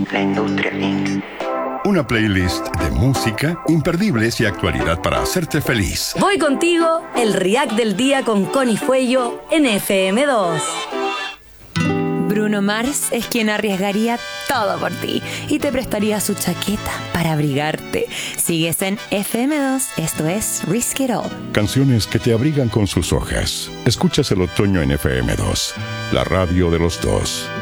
La Industria Inc. Una playlist de música, imperdibles y actualidad para hacerte feliz. Voy contigo, el React del día con Connie Fuello en FM2. Bruno Mars es quien arriesgaría todo por ti y te prestaría su chaqueta para abrigarte. Sigues en FM2, esto es Risk It All. Canciones que te abrigan con sus hojas. Escuchas el otoño en FM2, la radio de los dos.